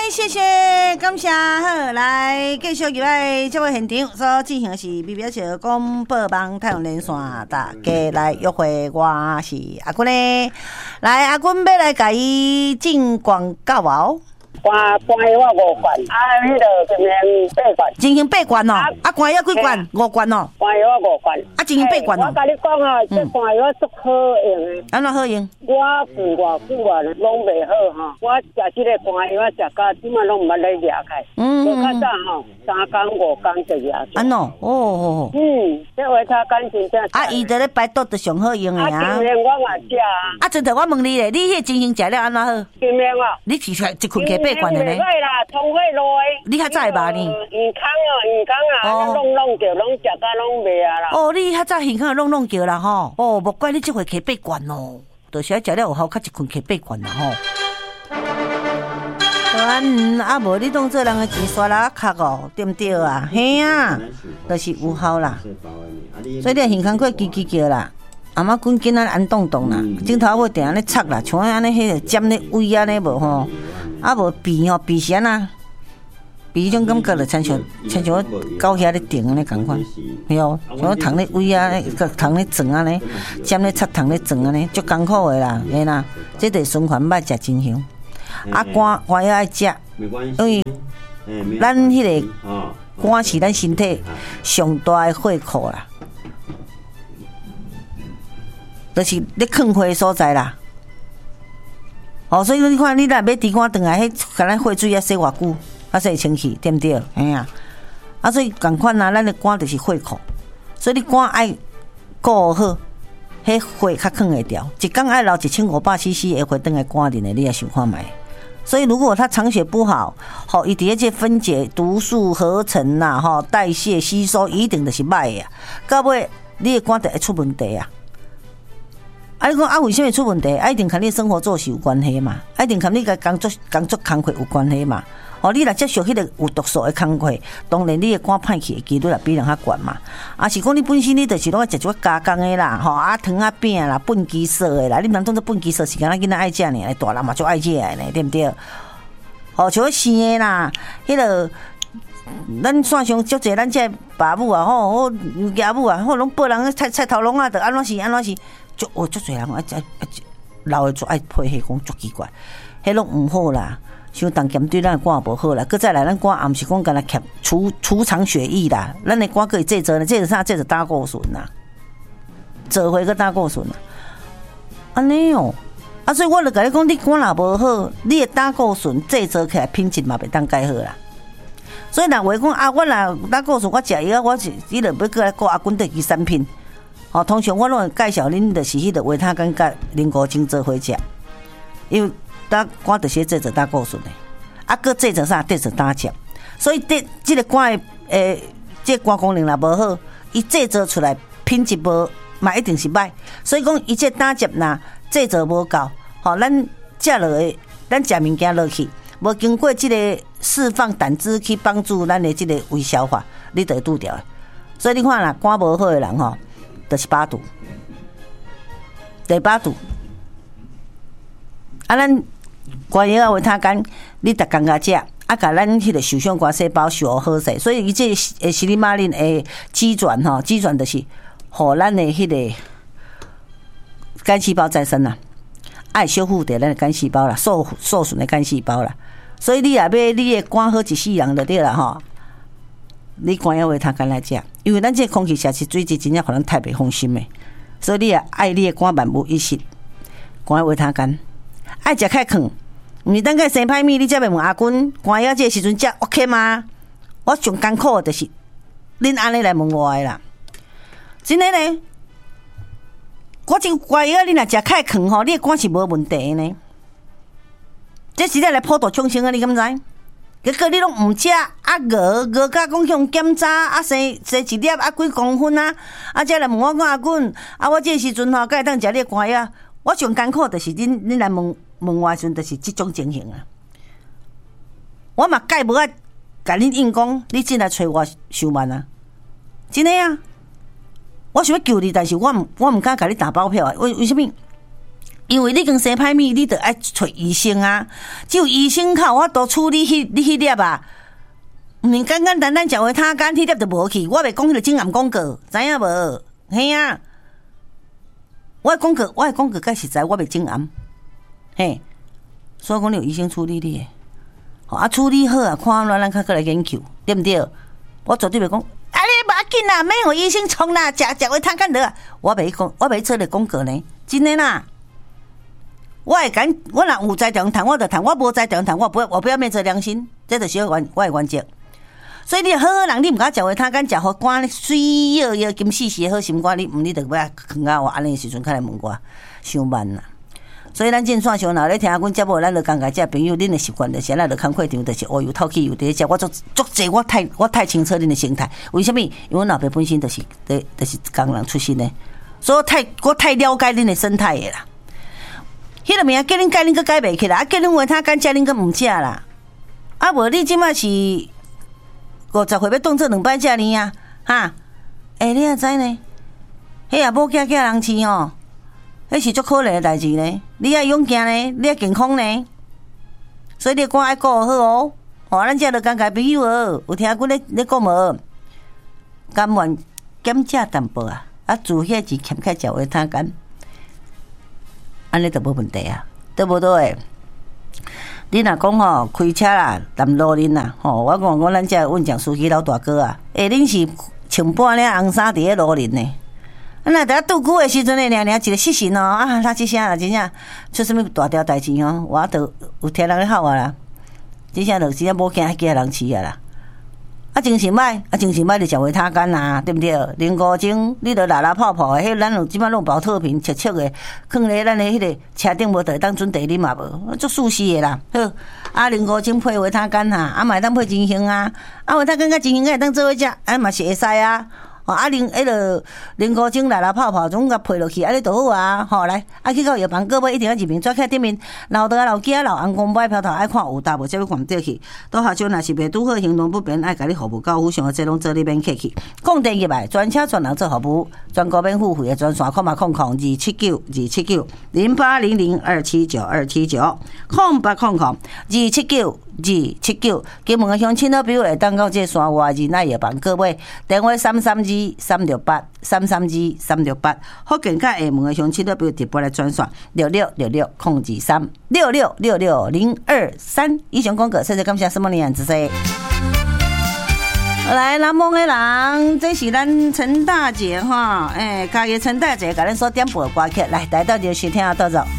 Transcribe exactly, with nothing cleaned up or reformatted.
谢谢，感谢。好，来继续入来这位现场所进行的是美表小广播网太阳连线，大家来约会，我是阿君嘞。来，阿君要来甲伊进广告哦。 关关我五关，啊，迄个今年八关， 进行八关哦，啊，关要几关？五关哦。 关我五关， 啊，进行八关哦。 我甲你讲哦，这关我足好用的。 安怎好用？ 我付偌久啊，拢袂好哈。我食这个关药，我食到即马拢毋捌咧掠开。嗯。就较早吼，三工五工就掠。 安怎？哦哦。 嗯，这维他甘真正。 啊，伊在咧排毒就上好用的啊。 啊，今年我也食啊。 啊，真的，我问你咧，你迄进行食了安怎好？ 今年啊。 你提出来一困起八关的呢？ 袂啦，通血落的。 你较早会捌呢？ 鱼康哦，鱼康啊，弄弄叫，拢食到拢袂啊啦。 哦，你较早鱼康弄弄叫啦吼。哦，无怪你这回起八关哦，就是爱食了有效，较一困起八关啦吼。嗯，啊无你当做人的钱刷啦卡哦，对不对啊？嘿啊，就是有效啦。所以你鱼康过叽叽叫啦。阿妈滚紧啊，安动动啦，镜头尾定安尼插啦，像安尼迄个尖咧胃安尼无吼，啊无鼻吼鼻弦啊，鼻迄种感觉就亲像亲像我狗遐咧顶安尼共款，对哦，像我糖咧胃啊，个糖咧装安尼，尖咧插糖咧装安尼，足艰苦诶啦，嘿啦，这得循环歹食真香，啊肝肝要爱食，因为咱迄个肝是咱身体上大诶血库啦。就是咧囥血所在啦，哦，所以你看，你若要猪肝转来，迄敢咱血水要洗偌久，啊，洗清气，对不对？哎呀，啊，所以共款啊，咱的肝就是血库，所以你肝爱顾好，迄血较囥会掉。一天爱流一千五百 C C 的血转来肝里呢，你也想看卖。所以如果他藏血不好，吼，伊伫迄分解、毒素合成呐，吼，代谢、吸收一定就是歹的啊。到尾你的肝就会出问题啊。啊！你讲啊，为什么出问题？啊，一定跟你生活作息有关系嘛，啊，一定跟你个工作工作工课有关系嘛。哦，你若接触迄个有毒素的工课，当然你的肝歹去的几率也比人较悬嘛。啊，是讲你本身你就是拢爱食一寡加工的啦，吼啊糖啊饼啦、笨鸡色的啦，你人当做笨鸡色是敢若囡仔爱食呢，大人嘛就爱食的呢，对不对？哦，像生的啦，迄个。咱线上足侪，咱这爸母啊，吼，我爷母啊，吼，拢报人菜菜头拢啊，着安怎是安怎是，足哦足侪人啊，啊老的就爱配合讲足奇怪，迄拢毋好啦，伤重咸对咱的肝无好啦。搁再来，咱肝也毋是讲干那吸储储藏血液啦，咱的肝可以制造呢，制造啥？制造胆固醇啦，做回个胆固醇啦，安尼哦。啊，所以我就甲你讲，你肝若无好，你的胆固醇制造起来品质嘛袂当介好啦。所以人话讲啊，我若胆固醇我食药，我是伊就要过来顾阿君地基产品。哦，通常我拢会介绍恁，就是迄个维他甘甲零五精做伙食，因为胆肝就是制造胆固醇的，啊，搁制造啥？制造胆汁。所以这这个肝的诶，这肝功能若无好，伊制造出来品质无嘛一定是歹。所以讲，伊这胆汁若制造无够，吼、哦，咱食落的，咱食物件落去。无经过这个释放胆汁去帮助咱的这个微消化，你就会拄掉的。所以你看啦，肝无好的人吼，就是饱肚，第饱肚。啊，咱肝药啊维他甘，你逐工甲食，啊，甲咱迄个受伤肝细胞修好势。所以伊这诶西利马林诶基转吼，基转就是互咱的迄个肝细胞再生啦，爱修复着咱的肝细胞啦，受受损的肝细胞啦。所以你若要你的肝好一世人就对啦吼，你肝要维他甘来食，因为咱这空气摄取水质真正互咱太袂放心的，所以你也爱你的肝万无一失，肝要维他甘，爱食较囥，毋是等下生歹物，你才袂问阿君，肝药这个时阵食 OK 吗？我上艰苦的就是恁安尼来问我的啦，真的呢，我这肝药你若食较囥吼，你的肝是无问题的呢。这是咧来普度众生啊！你敢知？结果你拢毋食，啊饿饿甲讲向检查，啊生生一粒啊几公分啊！啊，才来问我讲阿君，啊我这时阵吼，该当食你肝药，我上艰苦就是恁恁来问问我时阵，就是即种情形啊！我嘛概无爱甲恁硬讲，你进来找我收万啊！真诶啊！我想要救你，但是我毋我毋敢甲你打包票啊！为为什么？ 因为你跟生歹物，你得爱找医生啊。只有医生靠我都处理迄你迄粒啊，毋免简简单单食话他干，迄粒就无去。我袂讲迄个种暗广告，知影无？嘿啊！我广告，我广告介实在，我袂种暗。嘿，所以讲你有医生处理你诶，啊处理好啊，看咱咱较过来研究，对毋对？我绝对袂讲。啊！你无要紧啦，免互医生冲啦，食食话他干得啊！我袂讲，我袂做咧广告呢，真诶啦。我会讲，我若有在中谈，我就谈；我无在中谈，我不我不要昧着良心，这就是我我的原则。所以你好好人，你毋敢食话他干，食好肝水药药金死死好心肝，你毋你得要囥啊！我安尼时阵，开来问我，伤慢啦。所以咱正线上，若咧听阮节目，咱就感觉这朋友恁的习惯就是，咱就工课场就是乌油透气油伫食。我足足济，我太我太清楚恁的心态。为什么？因为阮老爸本身就是，就是工人出身的，所以我太我太了解恁的生态的啦。迄个名叫恁改，恁佫改袂起来，啊叫恁话他干，叫恁佫毋食啦。啊无你即马是五十岁要当做两摆食呢啊，哈？诶、欸，你也知呢？迄也无囝囝人饲哦。迄是足可怜的代志呢，你爱勇敢呢，你爱健康呢，所以你肝爱顾好哦。哦，咱遮着感觉朋友哦，有听阮咧咧讲无？甘愿减价淡薄啊，啊，自遐钱欠开食话他干，安尼就无问题啊，对无对？你若讲吼开车啦，谈路恁啦，吼，我讲我咱遮稳将司机老大哥啊，诶，恁是穿半领红衫伫咧路恁呢？啊，那得拄久的时阵呢，娘娘一个失神哦，啊，他这声啦，真正出什么大条代志哦，我都有听人咧喊我啦，真正就真正无惊迄几个人饲啊啦。啊，精神歹，啊，精神歹就食话他干啦，对不对？零五钟你着拉拉泡泡的，迄咱有即摆弄保特瓶，切切的，放咧咱的迄个车顶无得当准地啉嘛无，足舒适的啦。好，啊，零五钟配话他干哈，啊，嘛会当配金星啊，啊，话他干甲金星会当做伙食，啊嘛是会使啊。哦，啊，零迄个零五钟来来泡泡，总甲配落去，安尼就好啊。吼、哦，来，啊去到药房购买，一定要入面，抓起顶面，老大老囝老翁公摆票头爱看有搭无，才要看倒去。到下阵若是袂拄好，行动不便，爱甲你服务到府上的这拢做你免客气。讲电入来，专车专人做服务，专国免付费的专线，空嘛空空二七九二七九零八零零二七九二七九空八空空二七九。二七九，金门乡亲老朋友会当到这山外仁爱药房购买，电话三三二三六八三三二三六八，福建甲厦门的乡亲老朋友直播来转线六六六六空二三六六六六零二三。以上广告，谢谢感谢什么年子噻。来，南蒙的人，这是咱陈大姐哈，哎，家己陈大姐甲咱所点播的歌曲，来，来到就收听到走。